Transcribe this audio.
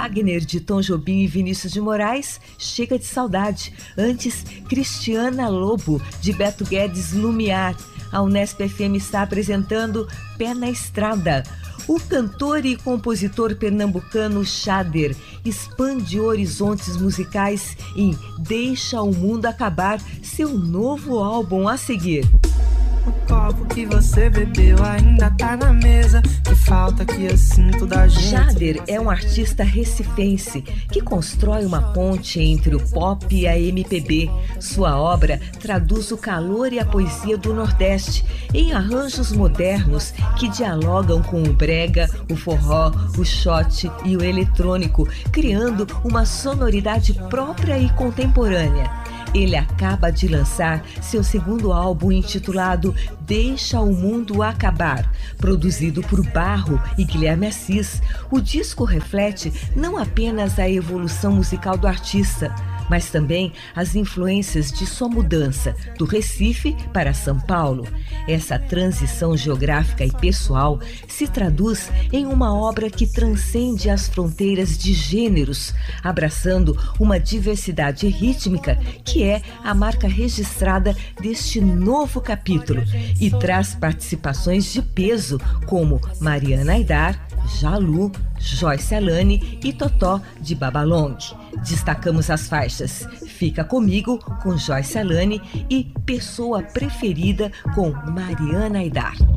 Wagner, de Tom Jobim e Vinícius de Moraes, Chega de Saudade. Antes, Cristiana Lobo, de Beto Guedes, Lumiar. A Unesp FM está apresentando Pé na Estrada. O cantor e compositor pernambucano Jader expande horizontes musicais em Deixa o Mundo Acabar, seu novo álbum a seguir. O copo que você bebeu ainda tá na mesa. Que falta que eu sinto da gente. Jader é um artista recifense que constrói uma ponte entre o pop e a MPB. Sua obra traduz o calor e a poesia do Nordeste em arranjos modernos que dialogam com o brega, o forró, o shot e o eletrônico, criando uma sonoridade própria e contemporânea. Ele acaba de lançar seu segundo álbum intitulado Deixa o Mundo Acabar. Produzido por Barro e Guilherme Assis, o disco reflete não apenas a evolução musical do artista, mas também as influências de sua mudança do Recife para São Paulo. Essa transição geográfica e pessoal se traduz em uma obra que transcende as fronteiras de gêneros, abraçando uma diversidade rítmica que é a marca registrada deste novo capítulo e traz participações de peso como Mariana Aidar, Jalu, Joyce Alane e Totó de Babalong. Destacamos as faixas Fica Comigo, com Joyce Alane, e Pessoa Preferida, com Mariana Aidar.